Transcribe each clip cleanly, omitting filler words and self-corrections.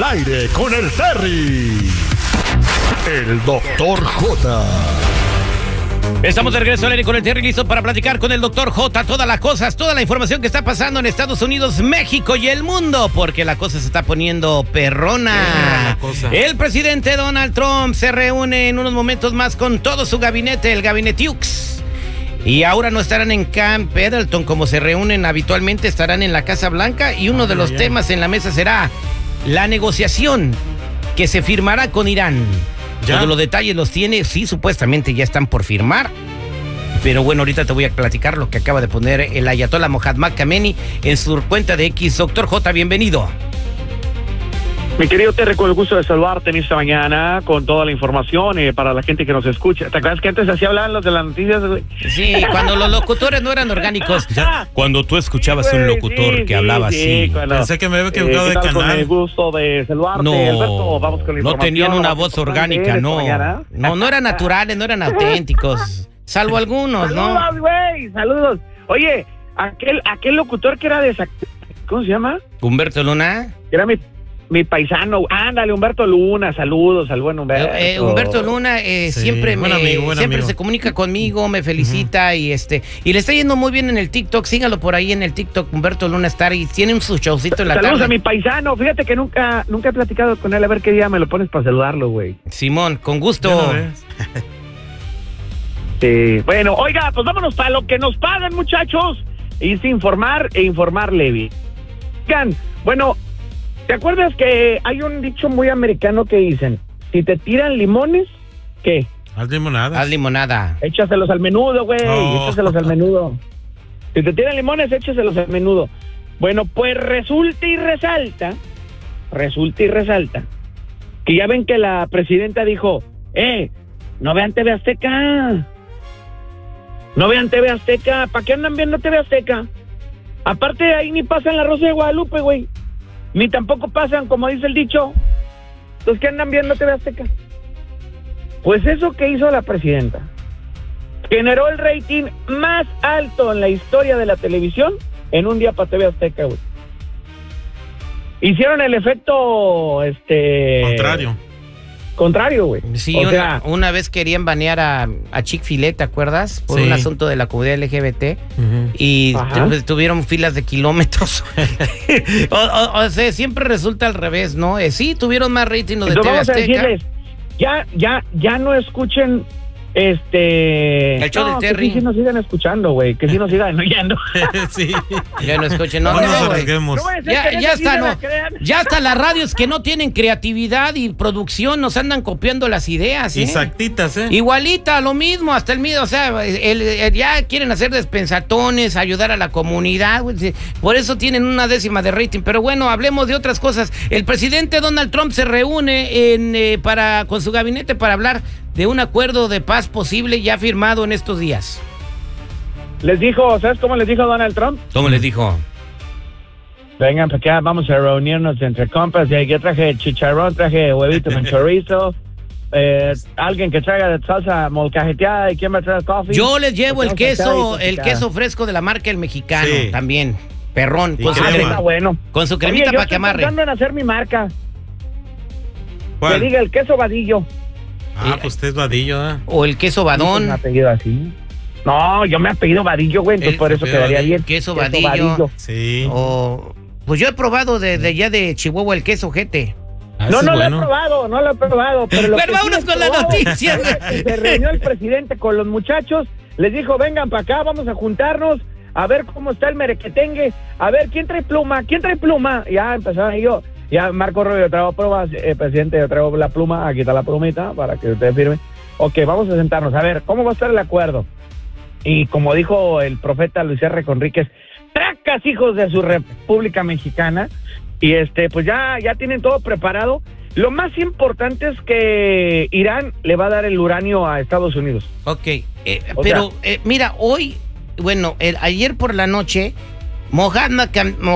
aire con el Terry. El Dr. J. Estamos de regreso al aire con el Terry, listo para platicar con el Dr. J. Todas las cosas, toda la información que está pasando en Estados Unidos, México y el mundo, porque la cosa se está poniendo perrona. El presidente Donald Trump se reúne en unos momentos más con todo su gabinete, el gabinete UX. Y ahora no estarán en Camp Pendleton como se reúnen habitualmente, estarán en la Casa Blanca y uno de los temas en la mesa será la negociación que se firmará con Irán. ¿Ya? Todos los detalles los tiene, sí, supuestamente ya están por firmar. Pero bueno, ahorita te voy a platicar lo que acaba de poner el ayatollah Mohammad Khamenei en su cuenta de X. Doctor J, bienvenido. Mi querido Terry, con el gusto de saludarte en esta mañana con toda la información para la gente que nos escucha. ¿Te acuerdas que antes así hablaban los de las noticias, güey? Sí, cuando los locutores no eran orgánicos. Ya, cuando tú escuchabas un locutor que hablaba así. Pensé que me había equivocado de canal. Con el gusto de saludarte, no, Alberto. Vamos con la información. No tenían una voz orgánica, no. No eran naturales, no eran auténticos. Salvo algunos, ¿no? Saludos, güey, saludos. Oye, aquel locutor que era de... ¿Cómo se llama? Humberto Luna. Era mi paisano, ándale, Humberto Luna, saludos al buen Humberto. Humberto Luna sí, siempre se comunica conmigo, me felicita y le está yendo muy bien en el TikTok. Sígalo por ahí en el TikTok, Humberto Luna Star, y tiene un su showcito en la tarde. Saludos a mi paisano, fíjate que nunca he platicado con él, a ver qué día me lo pones para saludarlo, güey. Simón, con gusto. Sí, bueno, oiga, pues vámonos para lo que nos pagan, muchachos, y informar e informarle. Oigan, bueno, ¿te acuerdas que hay un dicho muy americano que dicen, si te tiran limones, ¿qué? Haz limonada. Haz limonada. Échaselos al menudo, güey, échaselos al menudo. Si te tiran limones, échaselos al menudo. Bueno, pues resulta y resalta, que ya ven que la presidenta dijo, no vean TV Azteca. No vean TV Azteca. ¿Para qué andan viendo TV Azteca? Aparte, ahí ni pasan la Rosa de Guadalupe, güey. Ni tampoco pasan, como dice el dicho. Entonces, ¿qué andan viendo TV Azteca? Pues eso que hizo la presidenta generó el rating más alto en la historia de la televisión en un día para TV Azteca, güey. Hicieron el efecto, contrario, güey. Sí, una vez querían banear a Chick-fil-A, ¿te acuerdas? Por un asunto de la comunidad LGBT. Y tuvieron filas de kilómetros. o sea, siempre resulta al revés, ¿no? Sí, tuvieron más rating los de TV Azteca. Vamos a decirles, ya no escuchen el show de Terry. Que sí nos sigan escuchando, güey. Que sí nos sigan oyendo. Sí. Ya no escuchen. Ya hasta las radios que no tienen creatividad y producción nos andan copiando las ideas. Exactitas, Igualita, lo mismo, hasta el mismo. O sea, ya quieren hacer despensatones, ayudar a la comunidad. Por eso tienen 1/10 de rating. Pero bueno, hablemos de otras cosas. El presidente Donald Trump se reúne con su gabinete para hablar de un acuerdo de paz posible ya firmado en estos días. Les dijo, ¿sabes cómo les dijo Donald Trump? ¿Cómo les dijo? Vengan para acá, vamos a reunirnos entre compas. Yo traje chicharrón, traje huevito con chorizo. Alguien que traiga de salsa molcajeteada. ¿Y quién va a traer coffee? Yo les llevo el queso fresco de la marca El Mexicano, también. Perrón, con su cremita para que amarre. Estoy pensando en hacer mi marca. ¿Cuál? Que diga el queso vadillo. Pues usted es Vadillo, ¿eh? O el queso Badón. ¿Me ha apellido así? No, yo me he apellido Vadillo, güey, entonces por eso quedaría bien. Queso Vadillo. Sí. Pues yo he probado de Chihuahua el queso Jete. No lo he probado, pero vámonos con la noticia. Se reunió el presidente con los muchachos, les dijo, vengan para acá, vamos a juntarnos, a ver cómo está el merequetengue, a ver, ¿quién trae pluma? Ya empezaron ellos. Ya, Marco Rubio, traigo pruebas, presidente, yo traigo la pluma, aquí está la plumita para que usted firme. Ok, vamos a sentarnos, a ver, ¿cómo va a estar el acuerdo? Y como dijo el profeta Luis R. Conríquez, tracas hijos de su República Mexicana, y pues ya tienen todo preparado. Lo más importante es que Irán le va a dar el uranio a Estados Unidos. Ok, mira, hoy, ayer por la noche, Mohammad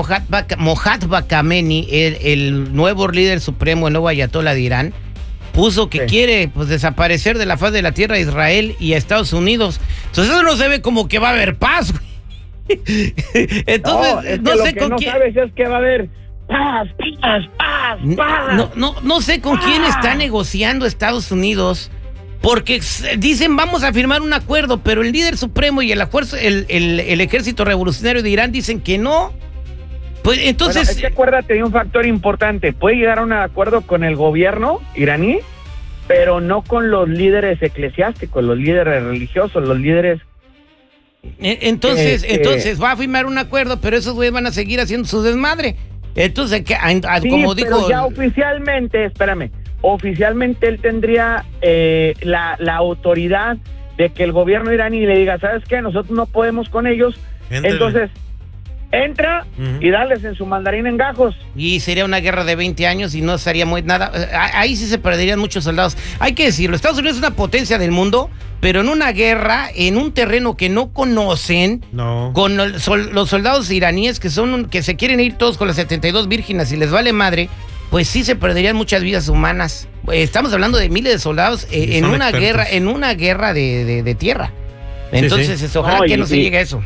Khamenei, el nuevo líder supremo, el nuevo ayatollah de Irán, puso que quiere desaparecer de la faz de la tierra a Israel y a Estados Unidos. Entonces eso no se ve como que va a haber paz. Entonces, no sé con quién. Lo que no sabes es que va a haber paz, paz, paz, paz. No sé con quién está negociando Estados Unidos, porque dicen vamos a firmar un acuerdo, pero el líder supremo y el ejército revolucionario de Irán dicen que no. Pues entonces... Bueno, es que acuérdate de un factor importante, puede llegar a un acuerdo con el gobierno iraní, pero no con los líderes eclesiásticos, los líderes religiosos, los líderes... Entonces va a firmar un acuerdo, pero esos güeyes van a seguir haciendo su desmadre. Entonces, sí, como pero dijo... ya oficialmente, oficialmente él tendría la autoridad de que el gobierno iraní le diga, ¿sabes qué? Nosotros no podemos con ellos. Éntrale. Entonces, entra y darles en su mandarín en gajos. Y sería una guerra de 20 años y no estaría muy nada. Ahí sí se perderían muchos soldados. Hay que decirlo, Estados Unidos es una potencia del mundo, pero en una guerra, en un terreno que no conocen, con los soldados iraníes que se quieren ir todos con las 72 vírgenes y les vale madre, pues sí se perderían muchas vidas humanas. Estamos hablando de miles de soldados en una guerra de tierra. Entonces, sí. Ojalá que no se llegue a eso.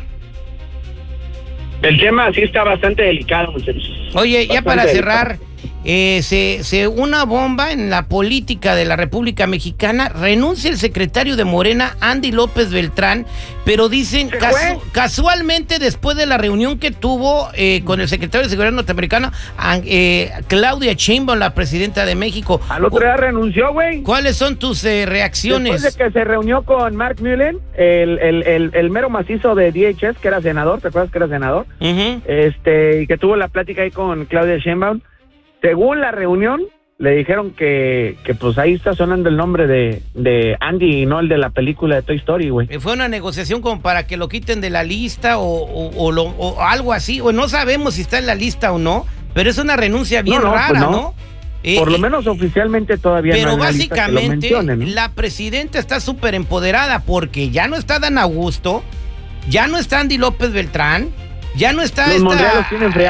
El tema sí está bastante delicado, muchachos. Oye, ya Bastante para cerrar, delicado. una bomba en la política de la República Mexicana. Renuncia el secretario de Morena, Andy López Beltrán, pero dicen casualmente después de la reunión que tuvo con el secretario de Seguridad norteamericano, Claudia Sheinbaum, la presidenta de México. Al otro día renunció, güey. ¿Cuáles son tus reacciones? Después de que se reunió con Mark Mullen, el mero macizo de DHS, que era senador, ¿te acuerdas que era senador? Uh-huh. Y que tuvo la plática ahí con Claudia Sheinbaum. Según la reunión, le dijeron que pues ahí está sonando el nombre de Andy y no el de la película de Toy Story, güey. Fue una negociación como para que lo quiten de la lista o algo así, o no sabemos si está en la lista o no, pero es una renuncia bien rara, pues ¿no? Por lo menos oficialmente todavía no. Pero básicamente la presidenta está súper empoderada porque ya no está Dan Augusto, ya no está Andy López Beltrán, ya no está los Monreal los tienen